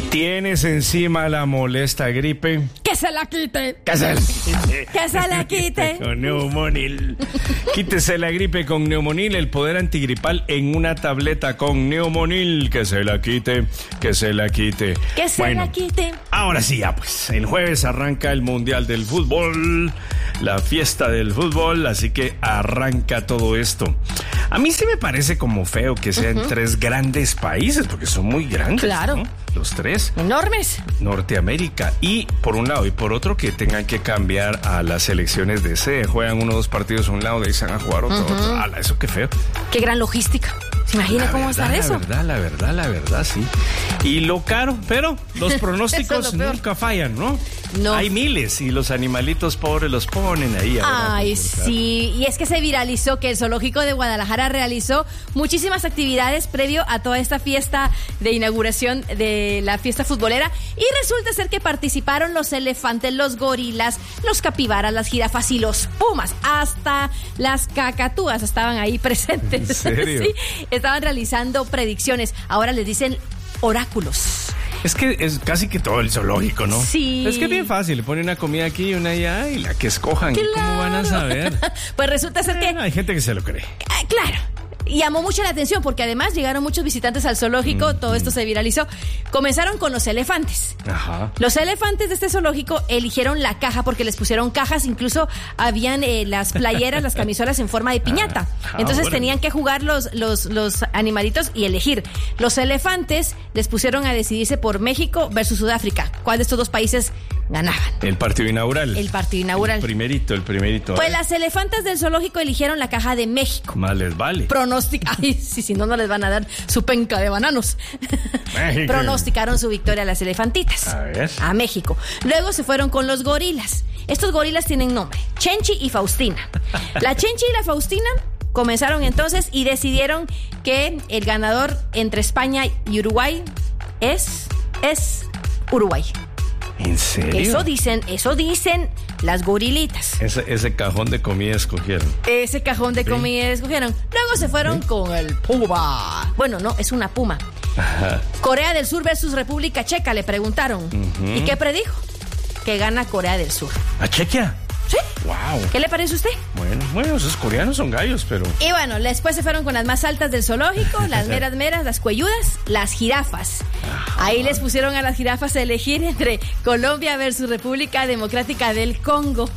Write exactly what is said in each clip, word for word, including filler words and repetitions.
¿Tienes encima la molesta gripe? ¡Que se la quite! ¡Que se la quite! ¡Que se la quite! Con Neumonil. Quítese la gripe con Neumonil, el poder antigripal en una tableta con Neumonil. Que se la quite, que se la quite. ¡Que se bueno, la quite! Ahora sí, ya pues. El jueves arranca el Mundial del Fútbol, la fiesta del fútbol, así que arranca todo esto. A mí sí me parece como feo que sean uh-huh. tres grandes países, porque son muy grandes. Claro. ¿No? Los tres. Enormes. Norteamérica. Y por un lado, y por otro, que tengan que cambiar a las selecciones de sede. Juegan uno o dos partidos a un lado, de ahí se van a jugar otro. Uh-huh. otro. ¡Hala, eso qué feo! ¡Qué gran logística! ¿Se imagina la cómo verdad, está eso? La verdad, la verdad, la verdad, sí. Y lo caro, pero los pronósticos nunca fallan, ¿no? No. Hay miles y los animalitos pobres los ponen ahí. Ay, sí. Y es que se viralizó que el Zoológico de Guadalajara realizó muchísimas actividades previo a toda esta fiesta de inauguración de la fiesta futbolera. Y resulta ser que participaron los elefantes, los gorilas, los capibaras, las jirafas y los pumas. Hasta las cacatúas estaban ahí presentes. ¿En serio? Sí, estaban realizando predicciones. Ahora les dicen oráculos. Es que es casi que todo el zoológico, ¿no? Sí. Es que es bien fácil, le ponen una comida aquí y una allá y la que escojan. Claro. ¿Cómo van a saber? Pues resulta ser bueno, que... hay gente que se lo cree. Ah, claro. Y llamó mucho la atención porque además llegaron muchos visitantes al zoológico, mm, todo esto se viralizó. Comenzaron con los elefantes. Ajá. Los elefantes de este zoológico eligieron la caja porque les pusieron cajas, incluso habían eh, las playeras, las camisolas en forma de piñata. Ah, Entonces bueno. tenían que jugar los, los, los animalitos y elegir. Los elefantes les pusieron a decidirse por México versus Sudáfrica. ¿Cuál de estos dos países ganaban? El partido inaugural. El partido inaugural. El primerito, el primerito. Pues las elefantas del zoológico eligieron la caja de México. Más les vale. Pronostic- Ay, sí, si no, no les van a dar su penca de bananos. México. Pronosticaron su victoria a las elefantitas. A ver. A México. Luego se fueron con los gorilas. Estos gorilas tienen nombre: Chenchi y Faustina. La Chenchi y la Faustina comenzaron entonces y decidieron que el ganador entre España y Uruguay es, es Uruguay. ¿En serio? Eso dicen, eso dicen las gorilitas. Ese, ese cajón de comida escogieron. Ese cajón de ¿Sí? comida escogieron. Luego se fueron ¿Sí? con el puma. Bueno, no, es una puma. Ajá. Corea del Sur versus República Checa, le preguntaron. Uh-huh. ¿Y qué predijo? Que gana Corea del Sur. ¿A Chequia? Sí. Wow. ¿Qué le parece a usted? Bueno, bueno, esos coreanos son gallos, pero... Y bueno, después se fueron con las más altas del zoológico, las meras meras, las cuelludas, las jirafas. Ajá. Ahí les pusieron a las jirafas a elegir entre Colombia versus República Democrática del Congo.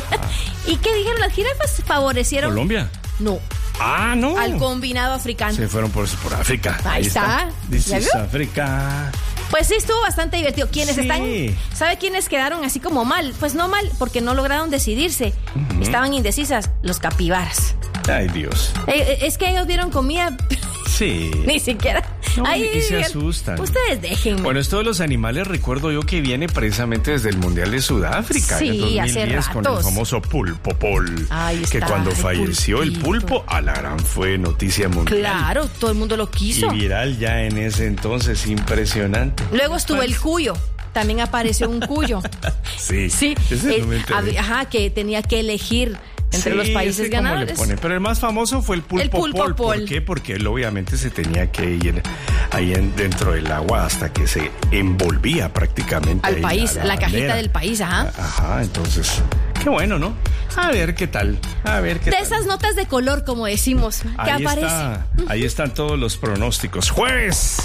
¿Y qué dijeron las jirafas? Favorecieron... ¿Colombia? No. Ah, no. Al combinado africano. Se fueron por, por África. Ahí, Ahí está. This is África. Pues sí, estuvo bastante divertido. ¿Quiénes sí. están? ¿Sabe quiénes quedaron así como mal? Pues no mal, porque no lograron decidirse. Uh-huh. Estaban indecisas, los capibaras. Ay, Dios. Eh, es que ellos vieron comida... Sí. Ni siquiera. No, Ay, y se asustan. Ustedes déjenme. Bueno, esto de los animales, recuerdo yo que viene precisamente desde el Mundial de Sudáfrica. Sí, en dos mil diez, hace ratos. Con el famoso pulpo pol. Ahí que está, cuando el falleció pulpito. el pulpo, a la gran fue noticia mundial. Claro, todo el mundo lo quiso. Y viral ya en ese entonces, impresionante. Luego estuvo el cuyo. También apareció un cuyo. Sí. Sí. Ese eh, no me enteré. Ajá, que tenía que elegir entre sí, los países ganadores. Pero el más famoso fue el pulpo, el pulpo pol. pol. ¿Por qué? Porque él obviamente se tenía que ir ahí en, dentro del agua hasta que se envolvía prácticamente. Al país, la, la, la cajita del país, ajá. Ajá, entonces, qué bueno, ¿no? A ver qué tal, a ver qué de tal. De esas notas de color, como decimos, que ahí aparecen. Está, ahí están todos los pronósticos. Jueves,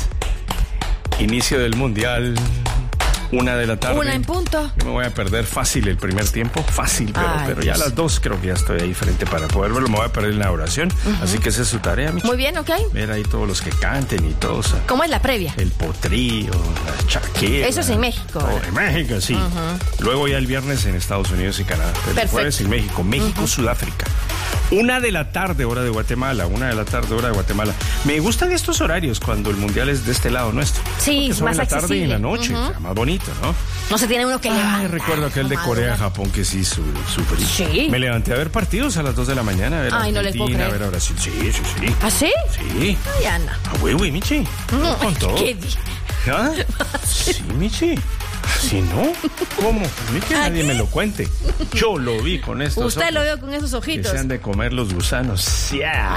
inicio del Mundial. Una de la tarde. Una en punto. Yo me voy a perder fácil el primer tiempo. Fácil, pero, Ay, pero ya a las dos creo que ya estoy ahí frente para poder verlo. Me voy a perder en la oración. Uh-huh. Así que esa es su tarea, Michi. Muy bien, ok. Ver ahí todos los que canten y todos. ¿Cómo es la previa? El potrillo, la chaquera. Eso es en México. Oh, en México, sí. Uh-huh. Luego ya el viernes en Estados Unidos y Canadá. El Perfecto. jueves en México. México, uh-huh. Sudáfrica. Una de la tarde, hora de Guatemala. Una de la tarde, hora de Guatemala. Me gustan estos horarios cuando el mundial es de este lado nuestro. Sí, son más en la accesible. tarde y en la noche. Uh-huh. O sea, más bonito, ¿no? No se tiene uno que levantar. Ay, recuerdo aquel de Corea, Japón, que sí su, sufrí. Sí. Me levanté a ver partidos a las dos de la mañana. A ver Ay, a no les puedo Argentina, creer. a ver a Brasil. Sí, sí, sí. ¿Ah, sí? Sí. Ay, Ana. Ah, güey, güey, Michi. No, con todo. ¿qué di? ¿Ah? Sí, Michi. Si no, ¿cómo? A mí que nadie me lo cuente. Yo lo vi con estos Usted ojos. lo vio con esos Que ojitos. se han de comer los gusanos. Yeah.